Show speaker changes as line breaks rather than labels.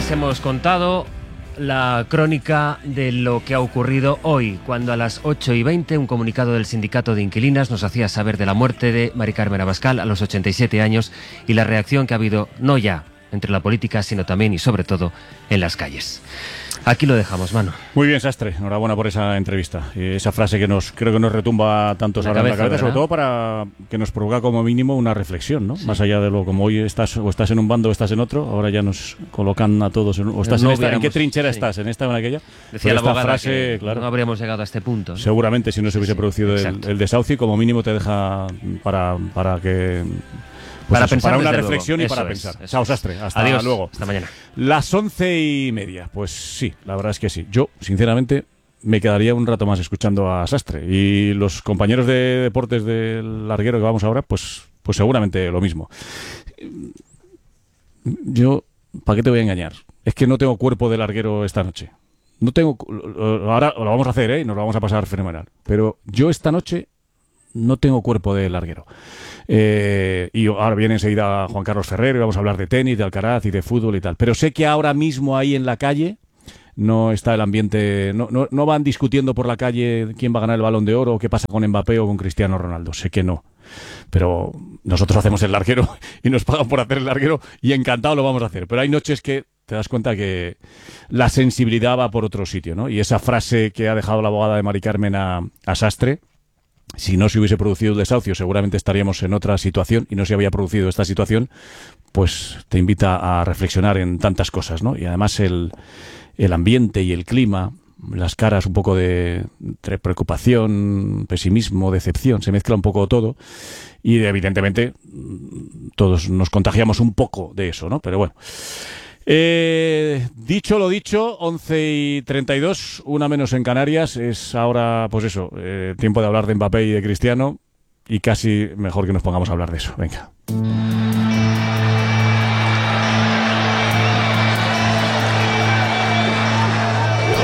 les hemos contado la crónica de lo que ha ocurrido hoy, cuando a las 8:20 un comunicado del Sindicato de Inquilinas nos hacía saber de la muerte de Mari Carmen Abascal a los 87 años y la reacción que ha habido no ya entre la política, sino también y sobre todo en las calles. Aquí lo dejamos, Manu.
Muy bien, Sastre. Enhorabuena por esa entrevista. Esa frase que creo que nos retumba tantos ahora en la cabeza, sobre todo para que nos provoca como mínimo una reflexión, ¿no? Sí. Más allá de lo como hoy estás en un bando o estás en otro, ahora ya nos colocan a todos o estás no en esta, ¿en qué trinchera estás? ¿En esta o en aquella?
Decía la abogada
frase,
que
claro,
no habríamos llegado a este punto, ¿no?
Seguramente si no se hubiese producido el desahucio, como mínimo te deja para que... Pues
para pensar,
para una
luego.
reflexión y
Eso
para
es,
pensar. Chao, Sastre. Hasta
Adiós.
luego.
Hasta mañana.
Las 11:30. Pues sí, la verdad es que sí. Yo, sinceramente, me quedaría un rato más escuchando a Sastre. Y los compañeros de deportes del larguero que vamos ahora, pues seguramente lo mismo. Yo, ¿para qué te voy a engañar? Es que no tengo cuerpo de larguero esta noche. No tengo... Ahora lo vamos a hacer, ¿eh? Y nos lo vamos a pasar fenomenal. Pero yo esta noche no tengo cuerpo de larguero. Y ahora viene enseguida Juan Carlos Ferrero y vamos a hablar de tenis, de Alcaraz y de fútbol y tal. Pero sé que ahora mismo ahí en la calle no está el ambiente, no van discutiendo por la calle quién va a ganar el Balón de Oro o qué pasa con Mbappé o con Cristiano Ronaldo. Sé que no. Pero nosotros hacemos el larguero y nos pagan por hacer el larguero y encantado lo vamos a hacer. Pero hay noches que te das cuenta que la sensibilidad va por otro sitio, ¿no? Y esa frase que ha dejado la abogada de Mari Carmen a Sastre, si no se hubiese producido el desahucio, seguramente estaríamos en otra situación, y no se había producido esta situación, pues te invita a reflexionar en tantas cosas, ¿no? Y además el ambiente y el clima, las caras un poco de entre preocupación, pesimismo, decepción, se mezcla un poco todo, y evidentemente todos nos contagiamos un poco de eso, ¿no? Pero bueno. Dicho lo dicho, 11:32, una menos en Canarias. Es ahora, pues eso, tiempo de hablar de Mbappé y de Cristiano, y casi mejor que nos pongamos a hablar de eso. Venga.